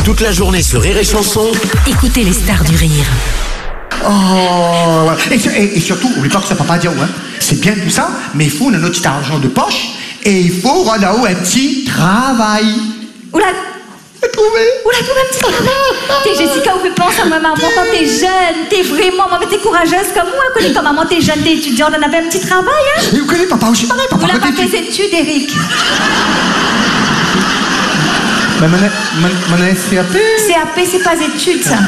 Toute la journée sur Rire et Chanson. Écoutez les stars du rire. Oh, et surtout, n'oublie pas que ça ne peut pas dire, hein. C'est bien tout ça, mais il faut notre petit argent de poche et il faut rendre un petit travail. Oula, Trouvé. un petit travail. T'es Jessica, on fait penser à ma maman quand t'es jeune. T'es vraiment, maman, t'es courageuse comme moi. Connais comme maman, t'es jeune, t'es étudiante, on avait un petit travail, hein. Et vous connaissez papa aussi pareil, papa. Oula, pas tes études, Eric. Mon CAP. CAP, c'est pas études, ça.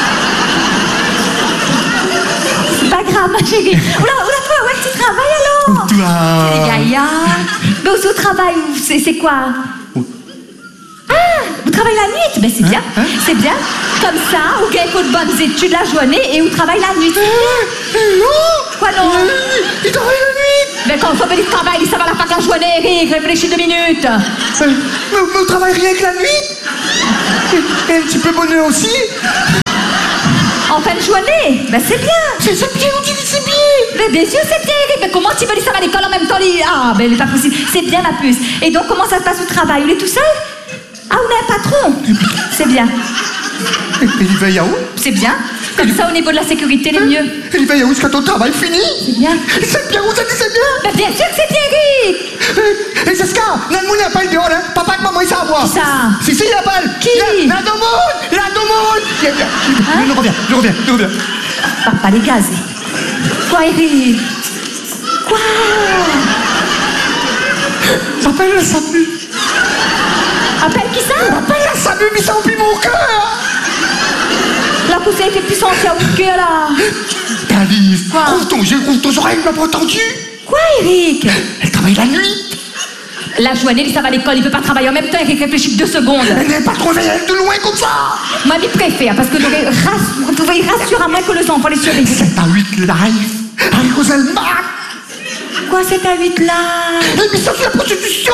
C'est pas grave, ma chérie. Oula, toi, ouais, petit travail alors. Toi. Les gaillards. Mais au travail, c'est quoi? Ah, vous travaillez la nuit? Ben c'est bien, c'est bien. Comme ça, vous gagnez de bonnes études la journée et vous travaillez la nuit. Non. Quoi non? Il travaille la nuit. Mais quand il faut venir travailler, ça va la faire la journée, Eric. Réfléchis 2 minutes. Mais on travaille rien que la nuit. Et un petit peu bonheur aussi. En fin de journée? Ben c'est bien. C'est bien, on dit que c'est bien. Mais bien sûr, c'est bien, Eric. Mais comment tu veux aller ça à l'école en même temps? Ah, ben c'est pas possible. C'est bien, ma puce. Et donc, comment ça se passe au travail? Vous êtes tout seul? Ah, on a un patron. C'est bien. Et il veille à où? C'est bien. Comme ça, au niveau de la sécurité, les mieux. Il veille à où quand ton travail fini? C'est bien. C'est bien, vous avez dit c'est bien. Mais bien sûr que c'est bien, Eric. Et c'est ce cas, Nanmoun n'a pas le dehors, hein. Papa et maman, ils savent voir. Qui ça? Si, il a pas. Qui? La Domoun. Je reviens. Papa, les gaz. Quoi, Eric? Quoi? Papa, il a sabu. Appelle qui ça? Papa, il a sabu, mais ça emplit mon cœur. La poussée était puissante, il y a où le cœur, là? Alice, Quoi? ouvre ton oreille, il m'a pas entendu. Quoi, Eric? Elle travaille la nuit. La journée, il s'en va à l'école, il peut pas travailler en même temps, Eric, réfléchit 2 secondes. Elle n'est pas trop veillée de loin comme ça. Moi, je préfère, parce que vous pouvez rassurer à moins que les enfants les surveillent. C'est à 8 live. Avec Roselmac. Quoi, c'est à 8 là? Mais ça, c'est la prostitution.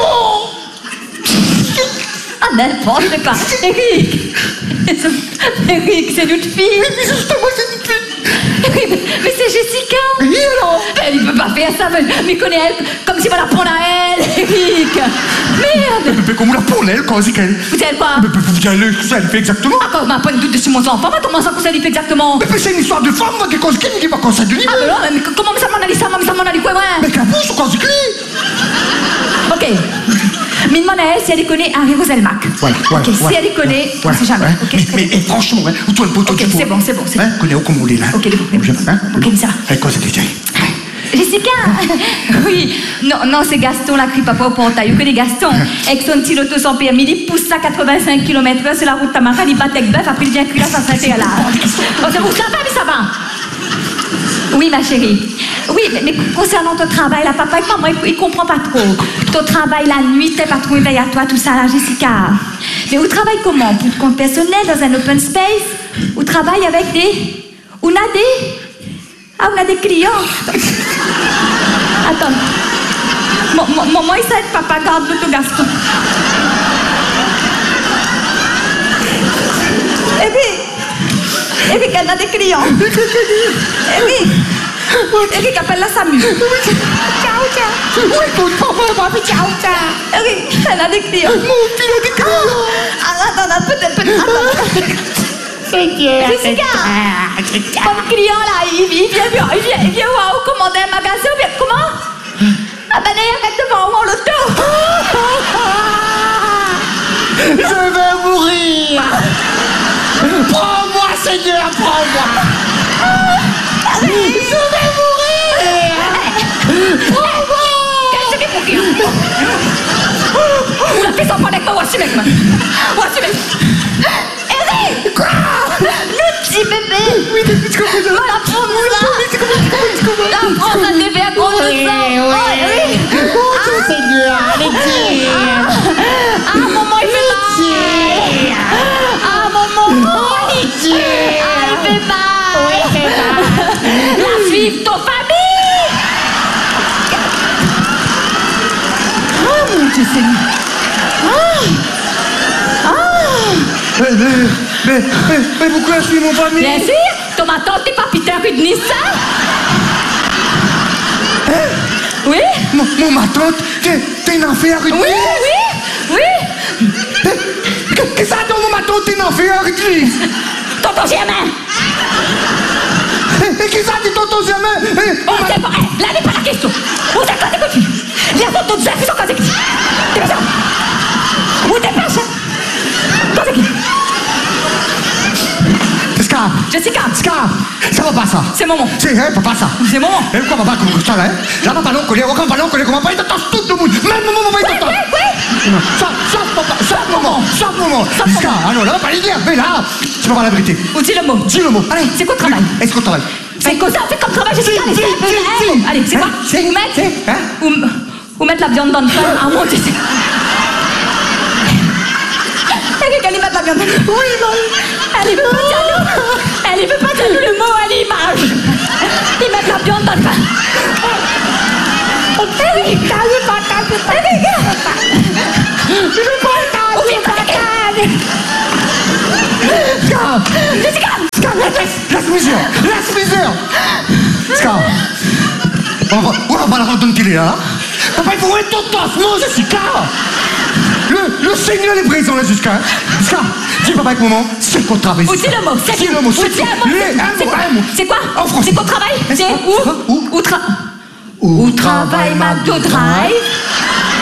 Ah, n'importe quoi. Eric, c'est notre fille. Mais justement, c'est une fille. Mais c'est Jessica. Oui, alors. Elle, il peut pas faire ça, mais connaît elle comme si on la prendre à elle, Eric. Merde. Mais comment la pour elle, quand c'est qu'elle. Vous savez quoi? Mais ça, elle fait exactement. Ah, on m'a pas une doute dessus mon enfant, mais comment ça que ça lui fait exactement? Mais c'est une histoire de femme, moi, qui cause qui ne dit pas quand ça de lui. Ah, mais non, mais comment ça m'en a dit ça? Ça m'en a dit quoi, ouais? Mais qu'à bouche, quand c'est lui. Ok. Mais demande à elle si elle les connaît Harry Roselmac. Voilà. Ok, si elle les connaît, on sait jamais. Ok, mais franchement, hein, ou toi, le poteau, ok, c'est bon. Hein, connais où comme on est là. Ok, hein? Ok, ça va. Avec quoi c'était déjà? Jessica! Oui, non, c'est Gaston, la crie papa au portail. Vous connaissez Gaston? Avec son petit loto sans permis, il pousse à 85 km/h sur la route Tamara, il bat avec bœuf, après il vient crier là, ça s'arrête là. Oh, c'est vous, ça va, mais ça va. Oui, ma chérie. Oui, mais concernant ton travail, là, papa et maman, il comprend pas trop. Ton travail la nuit, t'es pas trop éveillé à toi, tout ça, là, Jessica. Mais vous travaillez comment? Pour le compte personnel, dans un open space? Vous travaillez avec des... On a des clients. Attends. Maman, il sait papa garde le Gaston. Eric, elle a des clients. Eric, appelle la SAMU. Ciao. Oui, écoute, papa, ciao. Eric, elle a des clients. Mon fils a des clients. Attends, peut-être. Jessica, mon client là, il vient voir où commander un magasin, bien comment? Ah ben il arrête devant moi l'auto. Je vais mourir. Prends-moi, Seigneur, prends-moi. Je vais mourir. Prends-moi. Qu'est-ce que c'est pour qui? On l'a fait sans prendre avec moi, voici mec. Eric. Quoi? Le petit bébé. Oui, tu comprends ça? Voilà, prends-moi. La France a des verres gros de sang. Oui. Oh, Seigneur, allez-y. Ah, maman, il fait mal. Ah, maman. Il fait mal. Oui, il fait mal. La suivre ton famille. Oh, mon Dieu, Seigneur. Mais pourquoi je suis mon famille? Bien sûr, ton ma tante n'est pas Peter Rudnis, ça? Oui? Ma tante, t'es une affaire, Oui. Qu'est-ce que ça, ma tante, t'es une affaire? Marie-Clise. Tonton Germain. Et qui ça dit tonton Germain? Oh, c'est pas... Là n'est pas la question. Où c'est quand t'es petit? Les autres deux qui sont quand t'es petit. T'es pas ça? Où t'es pas ça? Quand t'es qui? Jessica. Ça va pas ça. C'est maman. C'est papa ça. C'est maman. Et pourquoi papa comme ça là? Là papa non collé, aucun papa non collé, comment pas il t'attend tout le monde. Même maman va il t'attend. Oui. Sauf papa, sauf maman. Jessica, alors là pas l'idée, mais là, tu vas voir la vérité. Ou dis le mot. Dis le mot. Allez, c'est quoi le travail? Est-ce qu'on travaille? C'est quoi ça? Fais comme travail, Jessica. Allez, c'est quoi? Ou mettre la viande dans le pain à monter. Elle met la viande. Oui, elle ne veut pas dire le mot à l'image. Ils mettent la viande dans le pain. Laisse misère. Scar. On va pas la rendre qu'il est là. Papa, il faut être ton tosse, non, Jessica. Le Seigneur est présent là, Jessica. Jessica, dis papa avec maman, c'est qu'on travaille. Ou dis le mot, c'est dis le mot, c'est quoi? En français. C'est qu'on travaille? C'est où travaille McDo Drive?